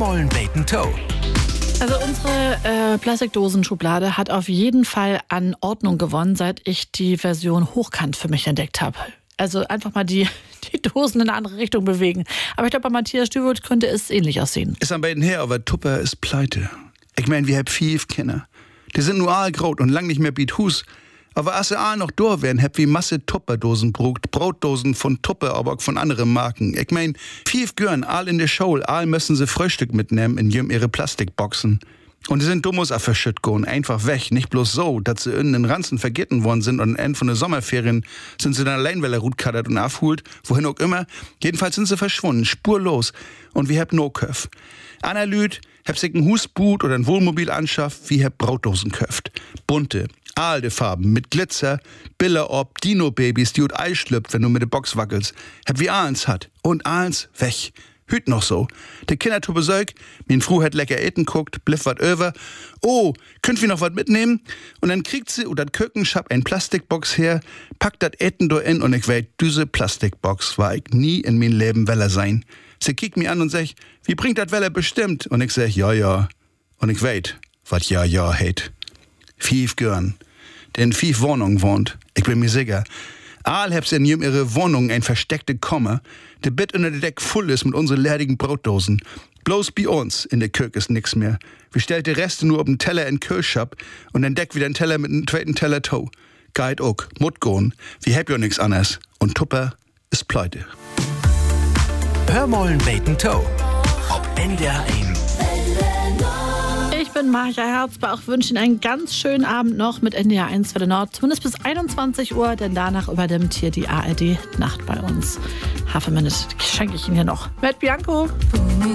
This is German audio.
Hörmollen Bacon Toe. Also unsere Plastikdosenschublade hat auf jeden Fall an Ordnung gewonnen, seit ich die Version hochkant für mich entdeckt habe. Also einfach mal die Dosen in eine andere Richtung bewegen. Aber ich glaube, bei Matthias Stüwold könnte es ähnlich aussehen. Ist am beiden her, aber Tupper ist pleite. Ich mein, wir haben 5 Kinder. Die sind nur aalgraut und lang nicht mehr biet Hus. Aber als sie noch da wären, hab wie Masse Tupperdosen brugt, Brotdosen von Tupper, aber auch von anderen Marken. Ich mein, 5 Gören, all in der Show, all müssen sie Frühstück mitnehmen in ihre Plastikboxen. Und die sind dummus auf verschütt gehen, einfach weg. Nicht bloß so, dass sie in den Ranzen vergessen worden sind und am Ende von den Sommerferien sind sie dann allein, weil er Rut kattert und aufholt, wohin auch immer. Jedenfalls sind sie verschwunden, spurlos. Und wir hab no Köf. Anna Lüd, hab sich ein Husboot oder ein Wohnmobil anschafft, wie hab Brotdosen köft. Bunte, alte Farben mit Glitzer, Bille ob, Dino-Babys, die ut Ei schlüpft, wenn du mit der Box wackelst. Hab wie Ahlens hat. Und Ahlens weg. Hüt noch so. Der Kinder besäug, min Fru hat lecker eten guckt, bliff wat över. Oh, könnt wir noch wat mitnehmen? Und dann kriegt sie und dat Kökenschab ein Plastikbox her, packt dat Eten do in und ich weet, diese Plastikbox war ich nie in mein Leben Weller sein. Sie kickt mich an und sagt, wie bringt dat Weller bestimmt? Und ich sag, ja. Und ich weet, wat ja heit. 5 Gören, der in 5 Wohnungen wohnt. Ich bin mir sicher. Aal hab's in ihre Wohnung ein versteckte Komme, der Bett unter der Deck voll ist mit unseren leerigen Brotdosen. Bloß bei uns in der Kök ist nix mehr. Wir stellt die Reste nur auf den Teller in Kühlschab und dann deckt wieder ein Teller mit einem zweiten Teller Tau. Geht auch, mut gehen. Wir hab ja nix anderes. Und Tupper ist pleite. Hörmollen Bacon Toe. Ob NDR 1. Ich bin Marja Herzbach, wünsche Ihnen einen ganz schönen Abend noch mit NDR 1 Welle Nord. Zumindest bis 21 Uhr, denn danach übernimmt hier die ARD Nacht bei uns. Haferminute schenke ich Ihnen hier noch. Mit Bianco.